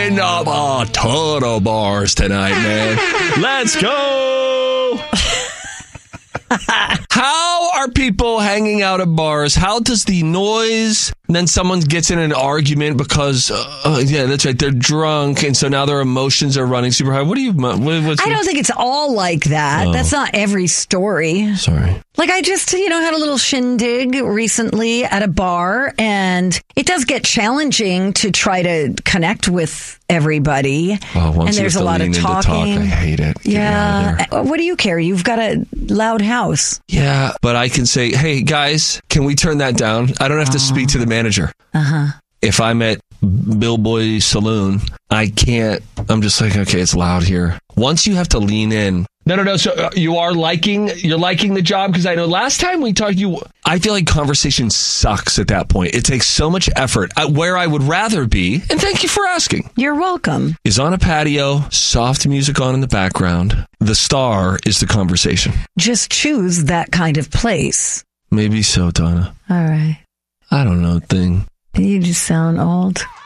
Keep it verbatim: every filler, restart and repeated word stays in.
up a ton of bars tonight, man. Let's go. How are people hanging out at bars? How does the noise, and then someone gets in an argument because, uh, yeah, that's right, they're drunk, and so now their emotions are running super high. What do you, what, what's I don't think it's all like that. Oh. That's not every story. Sorry. Like, I just, you know, had a little shindig recently at a bar, and it does get challenging to try to connect with everybody. Oh, once and there's you have a to lot lean of into talking. Talk, I hate it. Get me out of Yeah. there. What do you care? You've got a loud house. Yeah, but I can say, hey, guys, can we turn that down? I don't have to speak to the manager. Uh-huh. If I'm at Billboy Saloon, I can't, I'm just like, okay, it's loud here. Once you have to lean in. No, no, no. So uh, you are liking, you're liking the job? Because I know last time we talked, you, I feel like conversation sucks at that point. It takes so much effort. Uh, where I would rather be, and thank you for asking, You're welcome. is on a patio, soft music on in the background. The star is the conversation. Just choose that kind of place. Maybe so, Donna. All right. I don't know, thing. You just sound old.